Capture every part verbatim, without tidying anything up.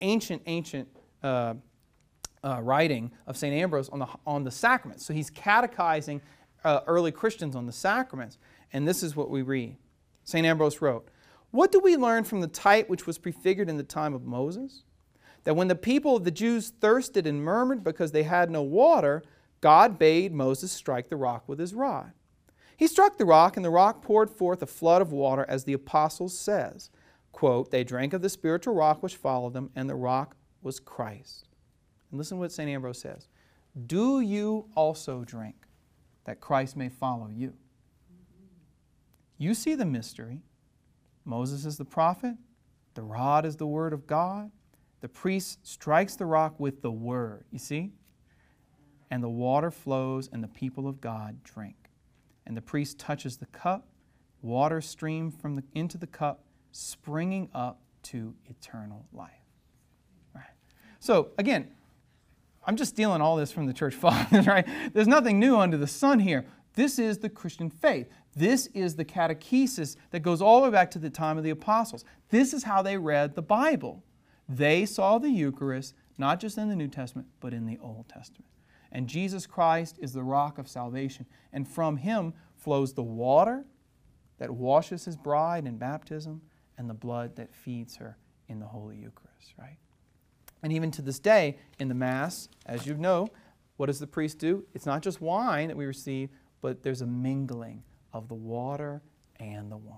ancient, ancient uh, uh, writing of Saint Ambrose on the, on the sacraments. So he's catechizing uh, early Christians on the sacraments. And this is what we read. Saint Ambrose wrote, "What do we learn from the type which was prefigured in the time of Moses? That when the people of the Jews thirsted and murmured because they had no water, God bade Moses strike the rock with his rod. He struck the rock, and the rock poured forth a flood of water, as the Apostles says, quote, they drank of the spiritual rock which followed them, and the rock was Christ." And listen to what Saint Ambrose says. "Do you also drink, that Christ may follow you?" You see the mystery. Moses is the prophet. The rod is the word of God. The priest strikes the rock with the word. You see? And the water flows, and the people of God drink. And the priest touches the cup. Water streams from the, into the cup, springing up to eternal life. Right? So, again, I'm just stealing all this from the church fathers, right? There's nothing new under the sun here. This is the Christian faith. This is the catechesis that goes all the way back to the time of the apostles. This is how they read the Bible. They saw the Eucharist, not just in the New Testament, but in the Old Testament. And Jesus Christ is the rock of salvation. And from Him flows the water that washes His bride in baptism and the blood that feeds her in the Holy Eucharist, right? And even to this day, in the Mass, as you know, what does the priest do? It's not just wine that we receive, but there's a mingling of the water and the wine.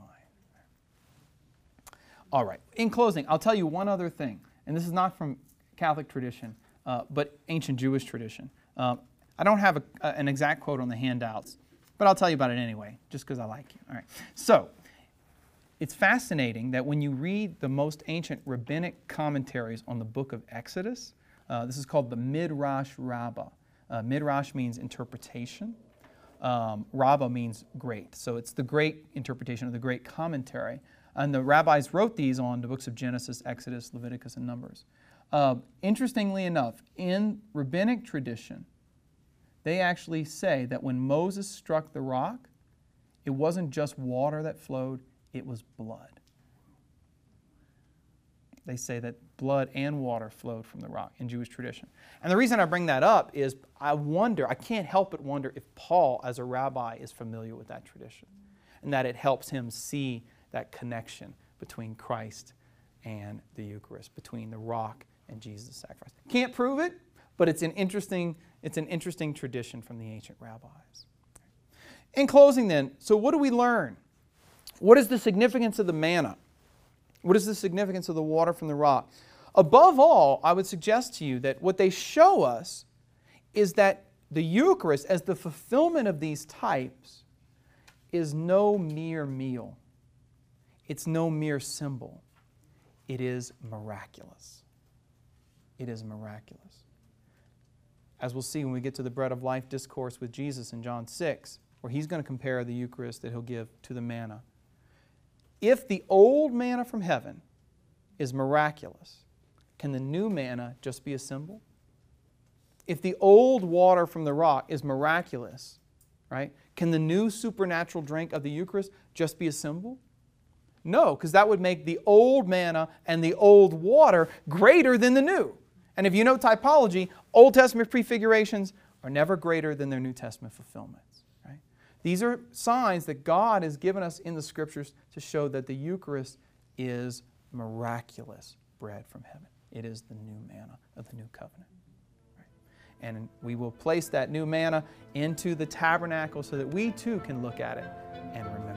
All right, in closing, I'll tell you one other thing, and this is not from Catholic tradition, uh, but ancient Jewish tradition. Uh, I don't have a, a, an exact quote on the handouts, but I'll tell you about it anyway, just because I like you. All right. So, it's fascinating that when you read the most ancient rabbinic commentaries on the book of Exodus, uh, this is called the Midrash Rabbah. Uh, Midrash means interpretation. Um, Rabbah means great. So it's the great interpretation of the great commentary. And the rabbis wrote these on the books of Genesis, Exodus, Leviticus, and Numbers. Uh, interestingly enough, in rabbinic tradition, they actually say that when Moses struck the rock, it wasn't just water that flowed, it was blood. They say that blood and water flowed from the rock in Jewish tradition. And the reason I bring that up is I wonder, I can't help but wonder if Paul, as a rabbi, is familiar with that tradition and that it helps him see that connection between Christ and the Eucharist, between the rock and Jesus' sacrifice. Can't prove it, but it's an interesting, it's an interesting tradition from the ancient rabbis. In closing then, so what do we learn? What is the significance of the manna? What is the significance of the water from the rock? Above all, I would suggest to you that what they show us is that the Eucharist, as the fulfillment of these types, is no mere meal. It's no mere symbol. It is miraculous. It is miraculous. As we'll see when we get to the Bread of Life discourse with Jesus in John six, where He's going to compare the Eucharist that He'll give to the manna. If the old manna from heaven is miraculous, can the new manna just be a symbol? If the old water from the rock is miraculous, right, can the new supernatural drink of the Eucharist just be a symbol? No, because that would make the old manna and the old water greater than the new. And if you know typology, Old Testament prefigurations are never greater than their New Testament fulfillments. Right? These are signs that God has given us in the Scriptures to show that the Eucharist is miraculous bread from heaven. It is the new manna of the new covenant. Right? And we will place that new manna into the tabernacle so that we too can look at it